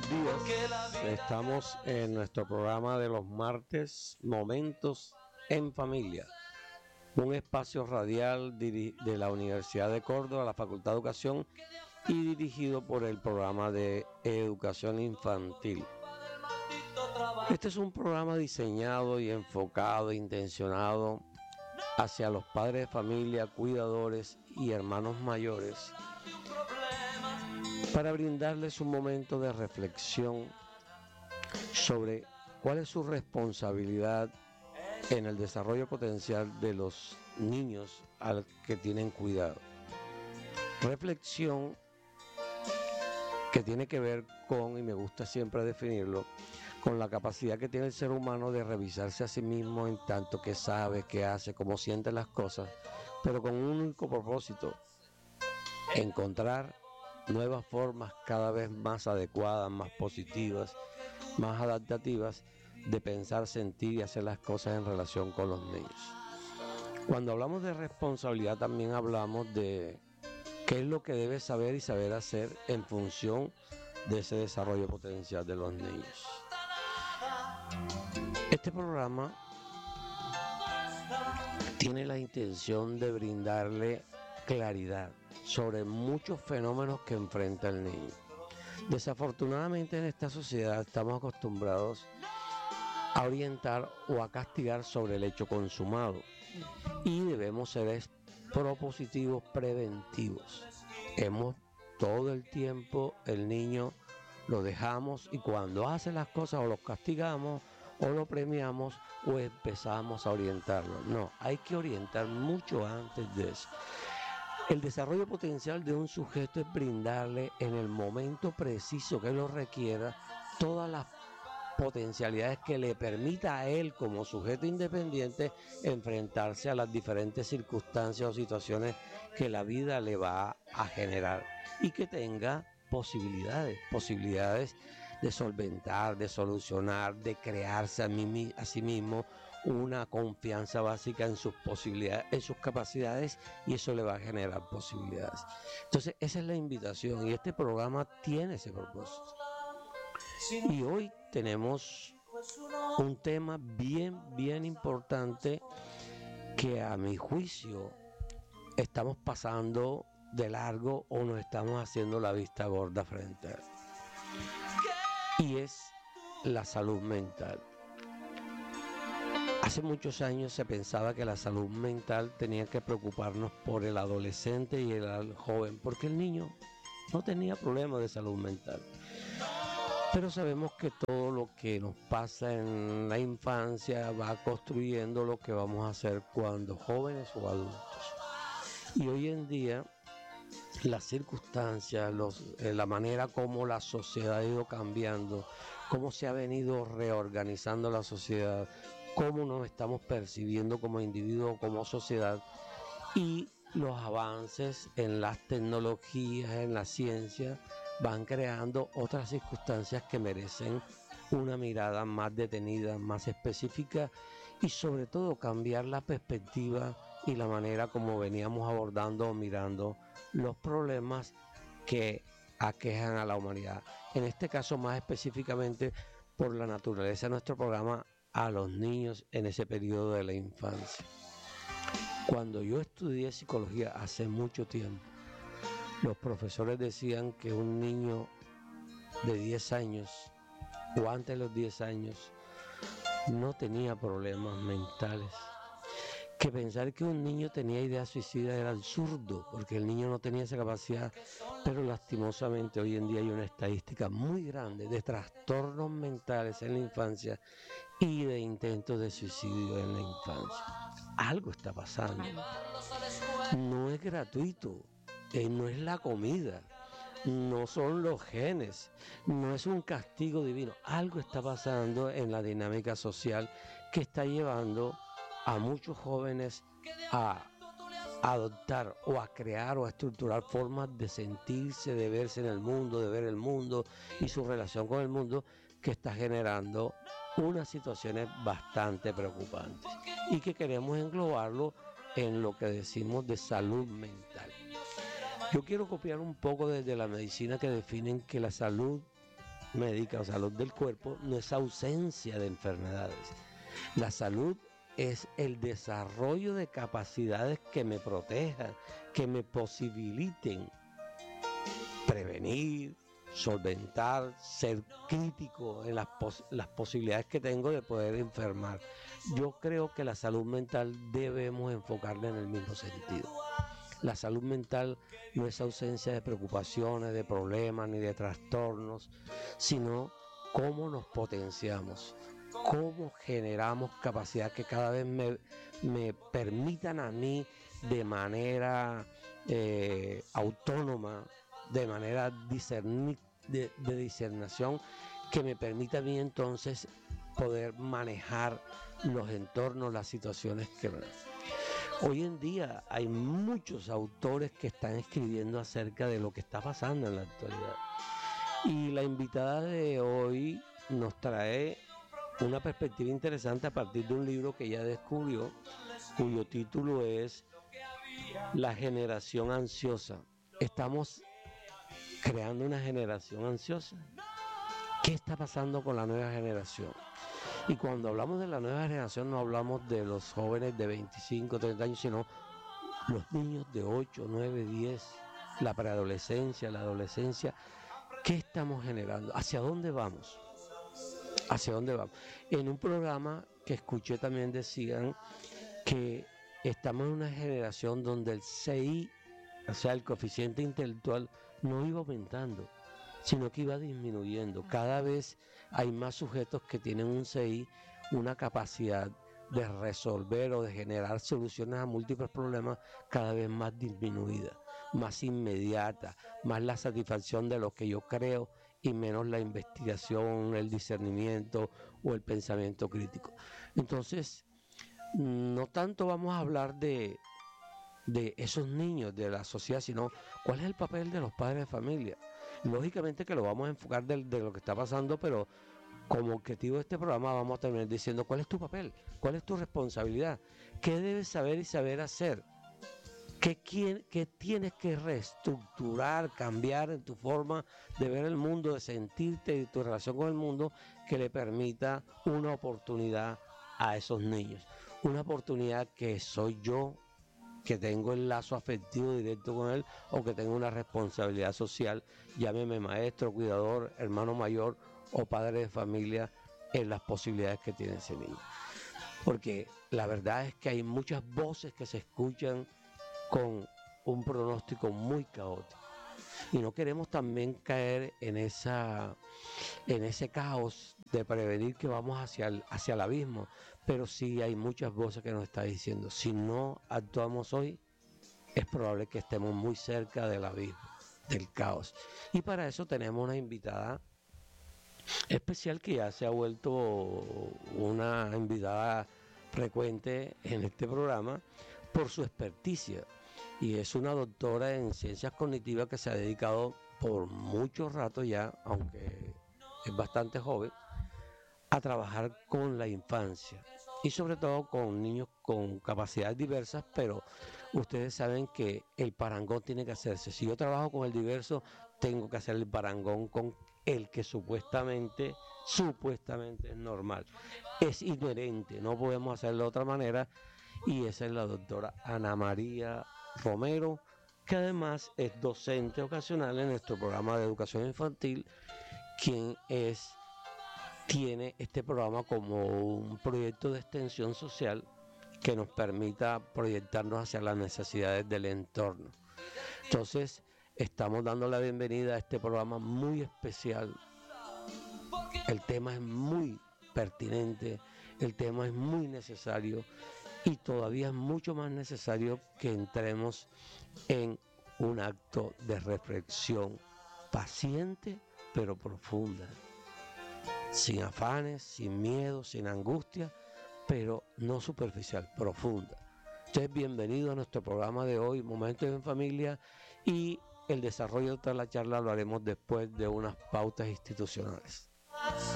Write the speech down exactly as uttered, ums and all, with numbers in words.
buenos días. Estamos en nuestro programa de los martes, Momentos en Familia, un espacio radial de la Universidad de Córdoba, la Facultad de Educación, y dirigido por el programa de Educación Infantil. Este es un programa diseñado y enfocado e intencionado hacia los padres de familia, cuidadores y hermanos mayores, para brindarles un momento de reflexión sobre cuál es su responsabilidad en el desarrollo potencial de los niños al que tienen cuidado. Reflexión que tiene que ver con, y me gusta siempre definirlo, con la capacidad que tiene el ser humano de revisarse a sí mismo en tanto que sabe, que hace, cómo siente las cosas, pero con un único propósito: encontrar nuevas formas cada vez más adecuadas, más positivas, más adaptativas de pensar, sentir y hacer las cosas en relación con los niños. Cuando hablamos de responsabilidad, también hablamos de qué es lo que debe saber y saber hacer en función de ese desarrollo potencial de los niños. Este programa tiene la intención de brindarle claridad sobre muchos fenómenos que enfrenta el niño. Desafortunadamente, en esta sociedad estamos acostumbrados a orientar o a castigar sobre el hecho consumado, y debemos ser propositivos, preventivos. Hemos todo el tiempo, el niño lo dejamos, y cuando hace las cosas o los castigamos o lo premiamos o empezamos a orientarlo. No, hay que orientar mucho antes de eso. El desarrollo potencial de un sujeto es brindarle en el momento preciso que lo requiera todas las potencialidades que le permita a él, como sujeto independiente, enfrentarse a las diferentes circunstancias o situaciones que la vida le va a generar, y que tenga posibilidades, posibilidades de solventar, de solucionar, de crearse a, mí, a sí mismo una confianza básica en sus posibilidades, en sus capacidades, y eso le va a generar posibilidades. Entonces, esa es la invitación, y este programa tiene ese propósito. Y hoy tenemos un tema bien, bien importante que, a mi juicio, estamos pasando de largo o nos estamos haciendo la vista gorda frente a él. Y es la salud mental. Hace muchos años se pensaba que la salud mental tenía que preocuparnos por el adolescente y el joven, porque el niño no tenía problemas de salud mental. Pero sabemos que todo lo que nos pasa en la infancia va construyendo lo que vamos a hacer cuando jóvenes o adultos. Y hoy en día, las circunstancias, los, eh, la manera como la sociedad ha ido cambiando, cómo se ha venido reorganizando la sociedad, cómo nos estamos percibiendo como individuos, como sociedad, y los avances en las tecnologías, en la ciencia, van creando otras circunstancias que merecen una mirada más detenida, más específica, y sobre todo cambiar la perspectiva y la manera como veníamos abordando o mirando los problemas que aquejan a la humanidad. En este caso, más específicamente, por la naturaleza de nuestro programa, a los niños en ese periodo de la infancia. Cuando yo estudié psicología hace mucho tiempo, los profesores decían que un niño de diez años o antes de los diez años no tenía problemas mentales, que pensar que un niño tenía ideas suicidas era absurdo, porque el niño no tenía esa capacidad. Pero lastimosamente hoy en día hay una estadística muy grande de trastornos mentales en la infancia y de intentos de suicidio en la infancia. Algo está pasando. No es gratuito, eh, no es la comida, no son los genes, no es un castigo divino. Algo está pasando en la dinámica social que está llevando a muchos jóvenes a adoptar o a crear o a estructurar formas de sentirse, de verse en el mundo, de ver el mundo y su relación con el mundo, que está generando unas situaciones bastante preocupantes y que queremos englobarlo en lo que decimos de salud mental. Yo quiero copiar un poco desde la medicina, que definen que la salud médica o salud del cuerpo no es ausencia de enfermedades. La salud es el desarrollo de capacidades que me protejan, que me posibiliten prevenir, solventar, ser crítico en las, pos las posibilidades que tengo de poder enfermar. Yo creo que la salud mental debemos enfocarla en el mismo sentido. La salud mental no es ausencia de preocupaciones, de problemas ni de trastornos, sino cómo nos potenciamos, cómo generamos capacidad que cada vez me, me permitan a mí de manera eh, autónoma, de manera discerni, de, de discernación, que me permita a mí entonces poder manejar los entornos, las situaciones que... Hoy en día hay muchos autores que están escribiendo acerca de lo que está pasando en la actualidad. Y la invitada de hoy nos trae una perspectiva interesante a partir de un libro que ella descubrió, cuyo título es La generación ansiosa. Estamos creando una generación ansiosa. ¿Qué está pasando con la nueva generación? Y cuando hablamos de la nueva generación no hablamos de los jóvenes de veinticinco, treinta años, sino los niños de ocho, nueve, diez, la preadolescencia, la adolescencia. ¿Qué estamos generando? ¿Hacia dónde vamos? ¿Hacia dónde vamos? En un programa que escuché también decían que estamos en una generación donde el C I, o sea, el coeficiente intelectual, no iba aumentando, sino que iba disminuyendo. Cada vez hay más sujetos que tienen un C I, una capacidad de resolver o de generar soluciones a múltiples problemas cada vez más disminuida, más inmediata, más la satisfacción de lo que yo creo y menos la investigación, el discernimiento o el pensamiento crítico. Entonces, no tanto vamos a hablar de, de esos niños, de la sociedad, sino cuál es el papel de los padres de familia. Lógicamente que lo vamos a enfocar de, de lo que está pasando, pero como objetivo de este programa vamos a terminar diciendo cuál es tu papel, cuál es tu responsabilidad, qué debes saber y saber hacer, qué, quién, qué tienes que reestructurar, cambiar en tu forma de ver el mundo, de sentirte y tu relación con el mundo, que le permita una oportunidad a esos niños. Una oportunidad que soy yo, que tengo el lazo afectivo directo con él, o que tengo una responsabilidad social, llámeme maestro, cuidador, hermano mayor o padre de familia, en las posibilidades que tiene ese niño. Porque la verdad es que hay muchas voces que se escuchan con un pronóstico muy caótico. Y no queremos también caer en, esa, en ese caos de prevenir que vamos hacia el, hacia el abismo. Pero sí hay muchas voces que nos están diciendo, si no actuamos hoy, es probable que estemos muy cerca del abismo, del caos. Y para eso tenemos una invitada especial que ya se ha vuelto una invitada frecuente en este programa por su experticia. Y es una doctora en ciencias cognitivas que se ha dedicado por mucho rato ya, aunque es bastante joven, a trabajar con la infancia y sobre todo con niños con capacidades diversas, pero ustedes saben que el parangón tiene que hacerse. Si yo trabajo con el diverso, tengo que hacer el parangón con el que supuestamente, supuestamente es normal. Es inherente, no podemos hacerlo de otra manera, y esa es la doctora Ana María Romero, que además es docente ocasional en nuestro programa de educación infantil, quien es tiene este programa como un proyecto de extensión social que nos permita proyectarnos hacia las necesidades del entorno. Entonces, estamos dando la bienvenida a este programa muy especial. El tema es muy pertinente, el tema es muy necesario y todavía es mucho más necesario que entremos en un acto de reflexión paciente pero profunda. Sin afanes, sin miedo, sin angustia, pero no superficial, profunda. Entonces, bienvenido a nuestro programa de hoy, Momentos en Familia, y el desarrollo de toda la charla lo haremos después de unas pautas institucionales.